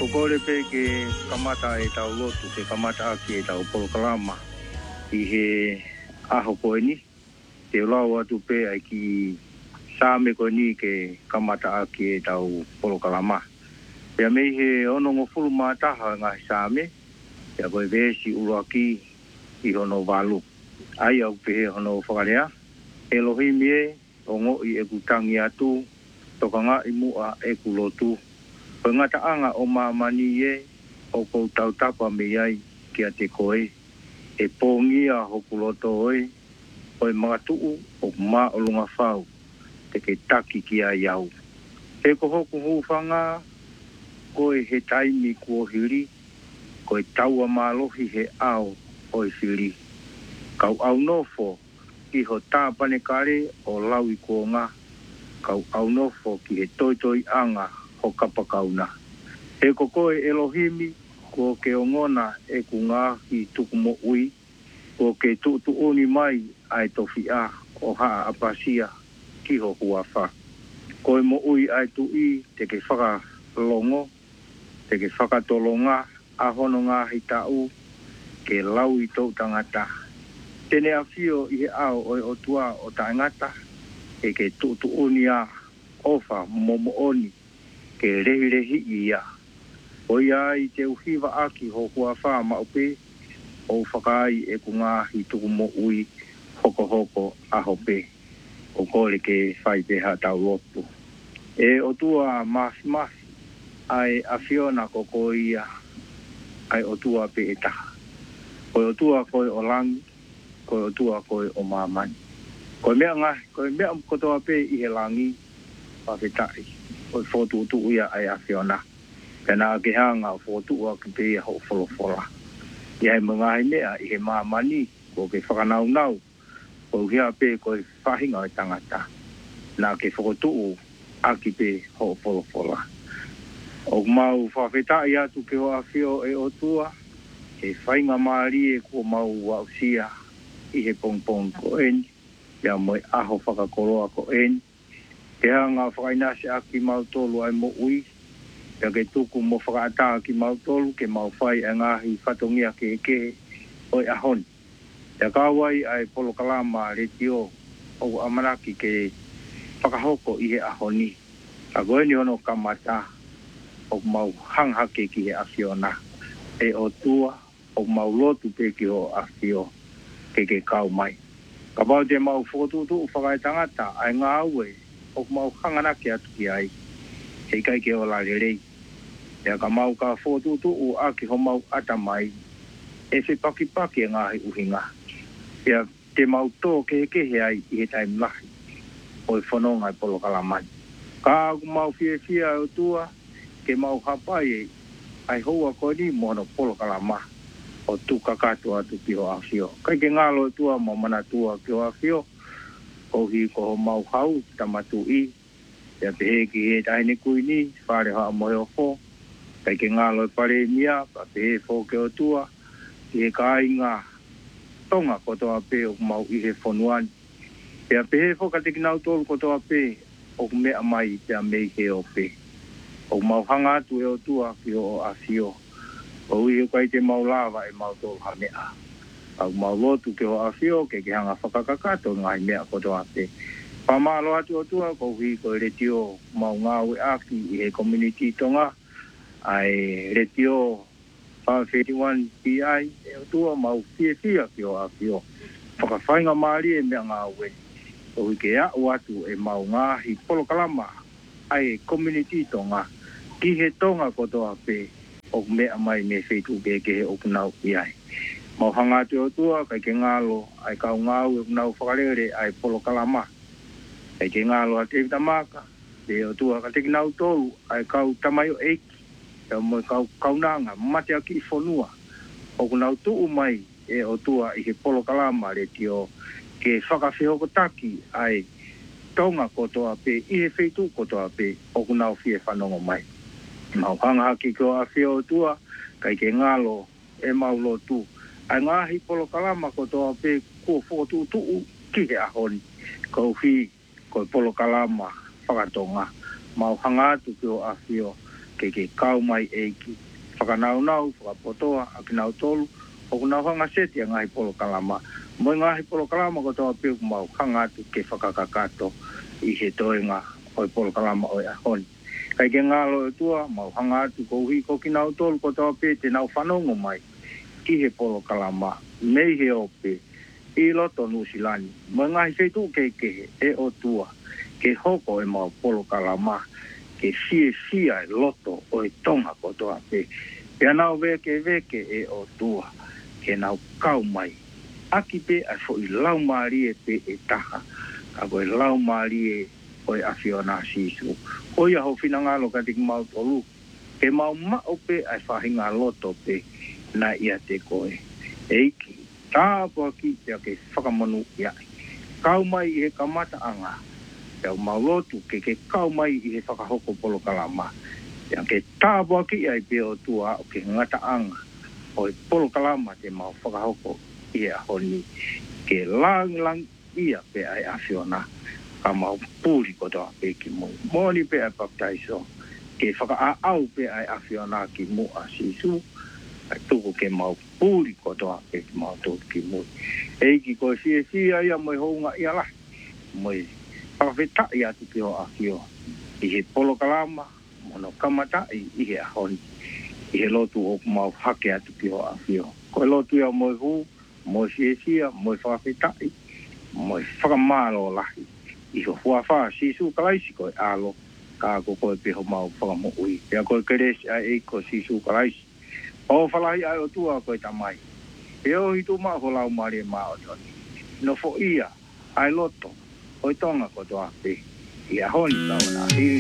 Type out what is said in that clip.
Kokore pe ke kamata e tau lotu, ke kamata aki e tau polokalama. I he aho koe ni, te lau atu pe ai ki sāme koe ni ke kamata aki e tau polokalama. Pea mei he ono ngofulu mātaha ngā he sāme, pea koe vesi uruaki i hono walu. Ai au pe he hono whakarea, Elohim e, o ngoi e kutangi atu, toka ngā i mua e kulotu. Koe ngata anga o mamani e, o kou tautapa me ai kia te koe. E pōngia hoku loto oi, koe magatuu o mā o lunga whau, te ke taki ki a iau. He ko hoku hūwhanga, koe he taimi kua hiri, koe taua mālohi he ao o hiri. Kau au nofo ki ho tāpane kare o laui kua ngā, kau au nofo ki he toitoi anga ho kapakauna. He ko koe Elohimi, ko ke ongona e ku ngāhi tuku mo ui, ko ke tuuni mai ai tofi a o haa apasia ki ho huawha. Koe mo ui ai tui te ke whakalongo, te ke whakatolonga, a hono ngāhi tau, ke lau i tau tangata. Tene a whio i he ao o o tua o tangata, e ke tuuni a ofa momo oni, ke rehi ia. O ia i te uhiwa aki ho kua wha maupe, o whakai e ku ngāhi tuku mo ui hoko a hope. O kore ke whai peha tau lotu. E o tua mafi, ai a whiona koko ia, ai o tua pe e taha. Koe o tua koe o langi, koe o tua koe o mamani. Koe mea ngahi, koe mea kotoa pe i he langi, whawhetai. Koe whotu ia ai a whiona. Pena ke hanga o whotu ua ki pe ho wholofola. I hei mga hei mea i he mamani, ko ke whakanau, ko hea pe koe whahinga o tangata. Nā ke whotu a ki pe ho wholofola. O mau whawhetai atu ke hoa whio e o tua, he whainga maari e ko mau wausia i he pongpong ko eni, ia moe aho whakakoroa ko eni. Ke hanga whakainase a ki mau tolu ai mo ui, ia ke tuku mo whakaata ki mau tolu, ke mau whai a ngāhi whatongia ke oi ahoni. Ia kāwai ai polokalama re tio o amaraki ke whakahoko i he ahoni. A koe ni hono kamata o mau hanghake ki he awhiona. E o tua o mau lotu pe ki ho awhio ke kau mai. Ka pau te mau whotutu whakai tangata ai ngā aue o mau hanganake atu ki ai. Hei kai ke o la rei. Ia ka mau ka whotutu o aki ho mau atamai. E se paki ngāhi uhinga. Ia te mau tō ke he ai i he taim lahi. O i whanonga i polokalamai. Ka aku mau fia o tua. Ke mau hapai ai hoa ko ni mono polokalama. O tuka katua atu ki ho awhio. Kai ke ngalo tua mo mana tua ki ho awhio. Ko hi ko ho mau hau tamatu i. Ia pehe ki he taine kui ni. Whare haa mohe o fo. Kai ke ngalo pare mia. Pa pehe fo ke o tua. Ki he ka inga tonga kotoa pe o mau i he whonuani. Ia pehe fo ka te kinau tolu kotoa pe. O mea mai pia mei he o pe. O mau hanga atu e o tua ki o awhio. O ui kai te mau lava e mau tolu ha mea. Au mau lotu ke o awhio ke hanga whakakakato ngai mea kotoa pe. Pamalo atu o tua ko hui ko retio mau ngāwe aki i he community tonga. Ai retio 531 PI e o tua mau fia ki o awhio. Whakawhainga maari e mea ngāwe. Ko hui ke au atu e mau ngāhi polokalama. Ai community tonga. Ki he tonga kotoa pe. O mea mai me whetu ke he opunau i ai. Mau hanga atu o tua kai ke ngalo ai kau ngau e opunau whakarere ai polokalama. Kai ke ngalo a te vitamaka. Te o tua ka te kinau tolu ai kau tamayo eiki. Te o moi kau kaunanga mate aki i whonua. O kunau tuu mai e o tua i he polokalama re tio ke whakawhihoko taki ai tonga kotoa pe i he whetu kotoa pe o kunau whie whanongo mai. Mau hanga haki ko a whio o tua kai ke ngalo e mau lotu. Ai ngahi polokalama kotoa pe kua whotu tuu ki he ahoni. Ko hui ko polokalama whakatonga. Mau hanga atu ki o a whio ke kau mai eiki. Whakanau, whakapotoa, akinau tolu, o kuna hanga seti a ngahi polo kalama. Moi ngahi polo kalama ko toa piu mau hangatu ke whakakakato i he toenga o polo kalama o ahoni. Kai ke ngalo e tua, mau hangatu ko uhi ko kinau tolu ko toa piu te nau whanongo mai ki he polo kalama. Mei he ope, i loto nusilani. Moi ngahi feitu ke e o tua, ke hoko e mau polo kalama, ke fia e loto o e tonga ko toa piu. Pea nau veke e o tua, ke nau kau mai. Aki pe a fo i lau maari e pe e taha. Ka koe lau maari e o e awhiona sisu. O ia ho whina ngalo ka tiki mau tolu. Ke mau mao pe a whahinga loto pe na ia te koe. Eiki, tāpua ki te ke whakamanu ia. Kau mai i he kamata anga. Pea mau lotu ke kau mai i he whakahoko polo kalama. Pea ke tāpua ki ai pe o tua o ke ngata anga. O e polo kalama te mau whakahoko ia honi ke lang ia pe ai awhiona ka mau pūri ko toa pe ki mui. Mōni pe ai baptaiso ke whakaau pe ai awhiona ki mua sisu ai tuku ke mau pūri ko toa pe ki mau tū ki mui. Eiki ko sia ia moi hounga ia lahi. Moi whakawheta ia tuki o akio. I he polo kalama, mono kamata i he ahoni. I he lotu o mau hake atu ki ho awhio. Ko lotu ia moi huu, moi sia, moi whawhitai, moi whakamaro lahi. I ho huawha sisu kalaisi koe alo, ka ko koe peho mau whakamu ui. Pea koe keresi ai eiko sisu kalaisi. O whalahi ai o tua koe tamai. Peo hitu maa ho lau maari e maa o toni. No fo ia, ai loto, oi tonga ko toa pe. Ia honi tau na hiri